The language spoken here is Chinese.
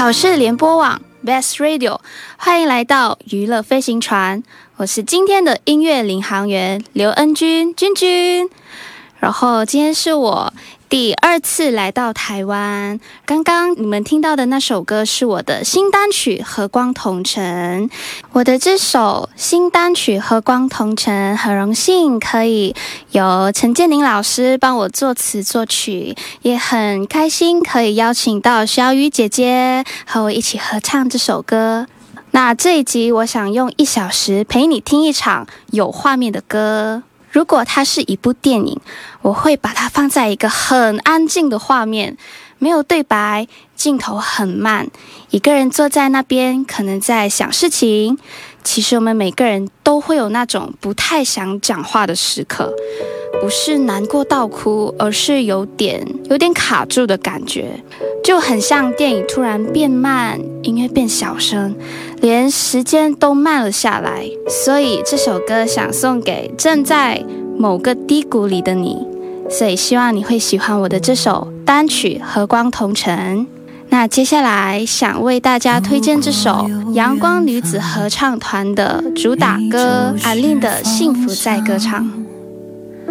好事联播网 Best Radio， 欢迎来到娱乐飞行船，我是今天的音乐领航员刘恩君君。然后今天是我第2次来到台湾，刚刚你们听到的那首歌是我的新单曲《和光同尘》。我的这首新单曲《和光同尘》很荣幸可以由陈建宁老师帮我作词作曲，也很开心可以邀请到小雨姐姐和我一起合唱这首歌。那这一集我想用1小时陪你听一场有画面的歌。如果它是一部电影，我会把它放在一个很安静的画面，没有对白，镜头很慢，一个人坐在那边，可能在想事情。其实我们每个人都会有那种不太想讲话的时刻，不是难过到哭，而是有点卡住的感觉，就很像电影突然变慢，音乐变小声，连时间都慢了下来。所以这首歌想送给正在某个低谷里的你，所以希望你会喜欢我的这首单曲《和光同尘》。那接下来想为大家推荐这首阳光女子合唱团的主打歌安令的《幸福在歌唱》。